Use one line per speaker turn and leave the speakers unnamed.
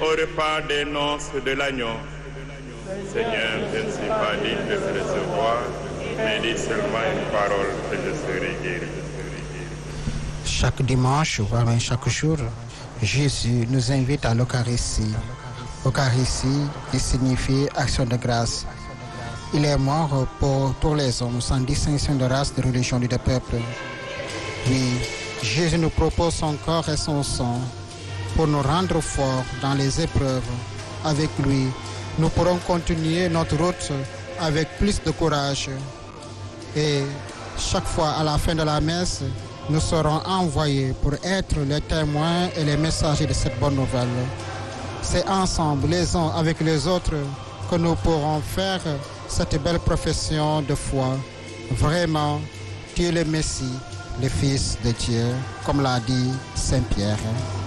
au repas des noces de l'agneau. Seigneur, je ne suis pas digne de te recevoir, mais dis seulement une parole que je serai guéri.
Chaque dimanche, voire même chaque jour, Jésus nous invite à l'Eucharistie. Eucharistie qui signifie action de grâce. Il est mort pour tous les hommes, sans distinction de race, de religion ni de peuple. Oui, Jésus nous propose son corps et son sang pour nous rendre forts dans les épreuves. Avec lui, nous pourrons continuer notre route avec plus de courage. Et chaque fois à la fin de la messe, nous serons envoyés pour être les témoins et les messagers de cette bonne nouvelle. C'est ensemble, les uns avec les autres, que nous pourrons faire cette belle profession de foi. Vraiment, tu es le Messie, le Fils de Dieu, comme l'a dit Saint Pierre.